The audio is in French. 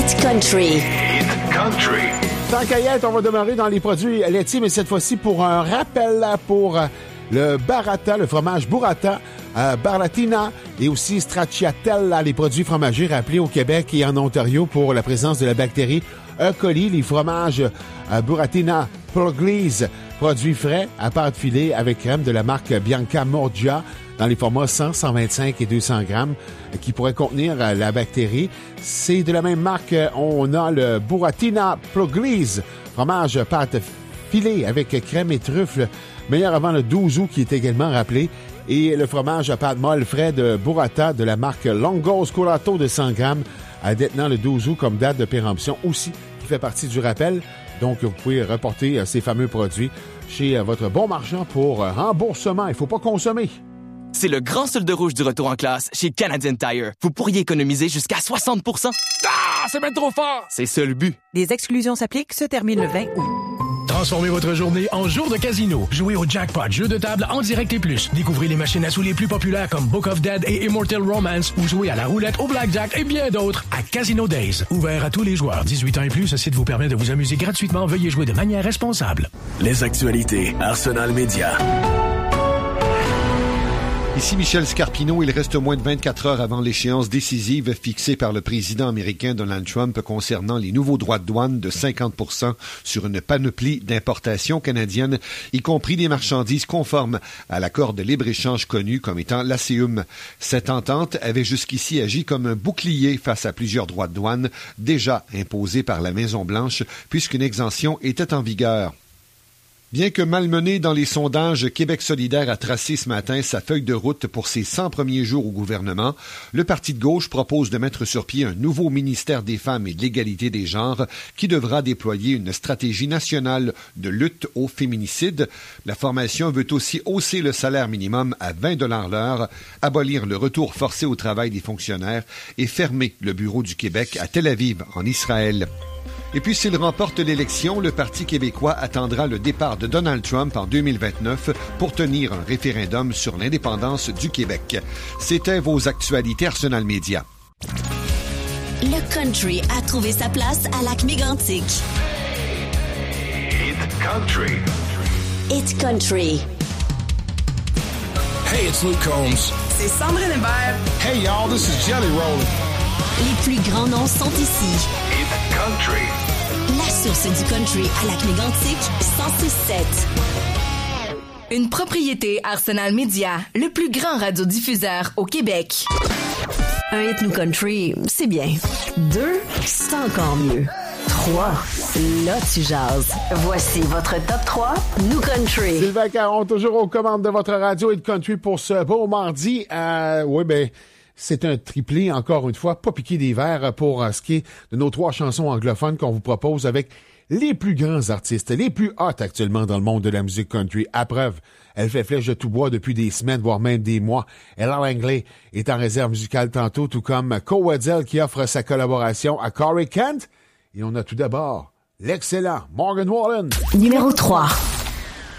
Hit Country. Hit Country. Tant qu'à y être, on va demeurer dans les produits laitiers, mais cette fois-ci pour un rappel pour le Barata, le fromage Burrata, Barlatina et aussi Stracciatella, les produits fromagers rappelés au Québec et en Ontario pour la présence de la bactérie E. coli. Les fromages Buratina Pugliese, produits frais à pâte filée avec crème de la marque Bianca Morgia dans les formats 100, 125 et 200 grammes qui pourraient contenir la bactérie. C'est de la même marque. On a le Buratina Pugliese, fromage pâte filée avec crème et truffles, meilleur avant le 12 août qui est également rappelé. Et le fromage à pâte molle frais de Burrata de la marque Longos Curato de 100 grammes détenant le 12 août comme date de péremption aussi, qui fait partie du rappel. Donc, vous pouvez reporter ces fameux produits chez votre bon marchand pour remboursement. Il ne faut pas consommer. C'est le grand solde rouge du retour en classe chez Canadian Tire. Vous pourriez économiser jusqu'à 60%. Ah, c'est même trop fort! C'est ça le but. Des exclusions s'appliquent, se termine le 20 août. Transformez votre journée en jour de casino. Jouez au jackpot, jeux de table en direct et plus. Découvrez les machines à sous les plus populaires comme Book of Dead et Immortal Romance ou jouez à la roulette, au blackjack et bien d'autres à Casino Days. Ouvert à tous les joueurs. 18 ans et plus, ce site vous permet de vous amuser gratuitement. Veuillez jouer de manière responsable. Les actualités Arsenal Média. Ici Michel Scarpino, il reste moins de 24 heures avant l'échéance décisive fixée par le président américain Donald Trump concernant les nouveaux droits de douane de 50% sur une panoplie d'importations canadiennes, y compris des marchandises conformes à l'accord de libre-échange connu comme étant l'ACEUM. Cette entente avait jusqu'ici agi comme un bouclier face à plusieurs droits de douane déjà imposés par la Maison-Blanche puisqu'une exemption était en vigueur. Bien que malmené dans les sondages, Québec solidaire a tracé ce matin sa feuille de route pour ses 100 premiers jours au gouvernement. Le parti de gauche propose de mettre sur pied un nouveau ministère des femmes et de l'égalité des genres qui devra déployer une stratégie nationale de lutte au féminicide. La formation veut aussi hausser le salaire minimum à 20 $ l'heure, abolir le retour forcé au travail des fonctionnaires et fermer le bureau du Québec à Tel Aviv, en Israël. Et puis, s'il remporte l'élection, le Parti québécois attendra le départ de Donald Trump en 2029 pour tenir un référendum sur l'indépendance du Québec. C'était vos actualités Arsenal Média. Le country a trouvé sa place à Lac-Mégantic. Hit Country. Hit Country. Hey, it's Luke Combs. C'est Sandrine Hébert. Hey, y'all, this is Jelly Roll. Les plus grands noms sont ici. Hit Country. La source du country à Lac-Mégantic, 106.7. Une propriété Arsenal Média, le plus grand radiodiffuseur au Québec. Un hit New Country, c'est bien. 2, c'est encore mieux. 3, là tu jases. Voici votre top 3 New Country. Sylvain Caron, toujours aux commandes de votre radio Hit Country pour ce beau mardi. C'est un triplé, encore une fois, pas piqué des verres pour ce qui est de nos 3 chansons anglophones qu'on vous propose avec les plus grands artistes, les plus hot actuellement dans le monde de la musique country. À preuve, elle fait flèche de tout bois depuis des semaines, voire même des mois. Ella Langley est en réserve musicale tantôt, tout comme Co Weddell qui offre sa collaboration à Corey Kent. Et on a tout d'abord l'excellent Morgan Wallen. Numéro 3.